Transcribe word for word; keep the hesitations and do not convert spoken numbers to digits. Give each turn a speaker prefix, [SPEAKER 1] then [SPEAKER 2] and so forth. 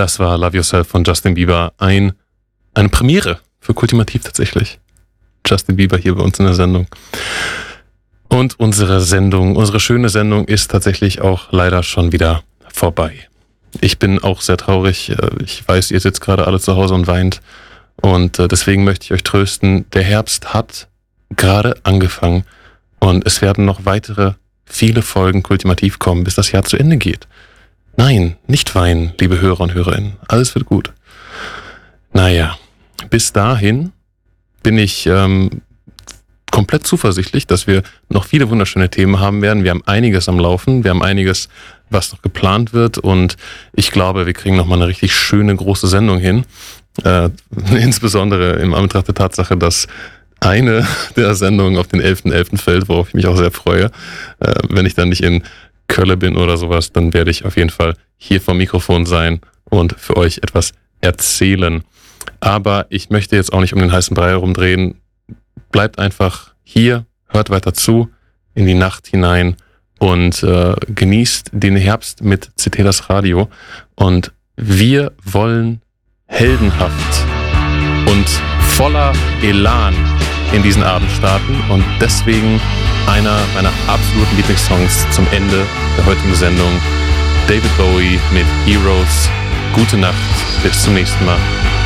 [SPEAKER 1] Das war Love Yourself von Justin Bieber. Ein, eine Premiere für Kultimativ tatsächlich. Justin Bieber hier bei uns in der Sendung. Und unsere Sendung, unsere schöne Sendung ist tatsächlich auch leider schon wieder vorbei. Ich bin auch sehr traurig. Ich weiß, ihr sitzt gerade alle zu Hause und weint. Und deswegen möchte ich euch trösten. Der Herbst hat gerade angefangen. Und es werden noch weitere, viele Folgen Kultimativ kommen, bis das Jahr zu Ende geht. Nein, nicht weinen, liebe Hörer und Hörerinnen. Alles wird gut. Naja, bis dahin bin ich ähm, komplett zuversichtlich, dass wir noch viele wunderschöne Themen haben werden. Wir haben einiges am Laufen, wir haben einiges, was noch geplant wird. Und ich glaube, wir kriegen nochmal eine richtig schöne, große Sendung hin. Äh, insbesondere im Anbetracht der Tatsache, dass eine der Sendungen auf den elften elften fällt, worauf ich mich auch sehr freue. Äh, wenn ich dann nicht in Köln bin oder sowas, dann werde ich auf jeden Fall hier vom Mikrofon sein und für euch etwas erzählen. Aber ich möchte jetzt auch nicht um den heißen Brei herumdrehen. Bleibt einfach hier, hört weiter zu, in die Nacht hinein und äh, genießt den Herbst mit C T das Radio. Und wir wollen heldenhaft und voller Elan in diesen Abend starten und deswegen einer meiner absoluten Lieblingssongs zum Ende der heutigen Sendung. David Bowie mit Heroes. Gute Nacht, bis zum nächsten Mal.